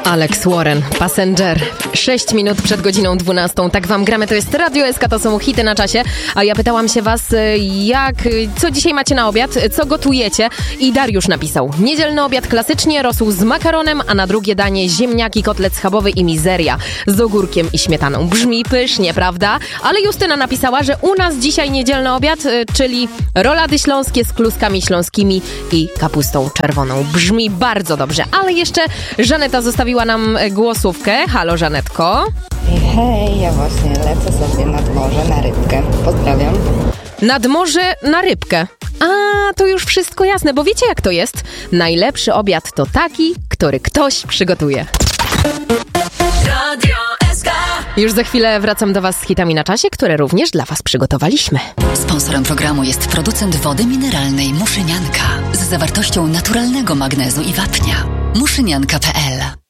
Alex Warren, Passenger. 6 minut przed godziną 12. Tak wam gramy, to jest Radio SK, to są hity na czasie. A ja pytałam się was, co dzisiaj macie na obiad, co gotujecie? I Dariusz napisał: niedzielny obiad klasycznie, rosół z makaronem, a na drugie danie ziemniaki, kotlet schabowy i mizeria z ogórkiem i śmietaną. Brzmi pysznie, prawda? Ale Justyna napisała, że u nas dzisiaj niedzielny obiad, czyli rolady śląskie z kluskami śląskimi i kapustą czerwoną. Brzmi bardzo dobrze, ale jeszcze Żaneta zostawiła nam głosówkę. Halo, Żanetko. Hej, ja właśnie lecę sobie nad morze na rybkę. Pozdrawiam. Nad morze na rybkę. A, to już wszystko jasne, bo wiecie jak to jest? Najlepszy obiad to taki, który ktoś przygotuje. Radio SK. Już za chwilę wracam do was z hitami na czasie, które również dla was przygotowaliśmy. Sponsorem programu jest producent wody mineralnej Muszynianka z zawartością naturalnego magnezu i wapnia. Muszynianka.pl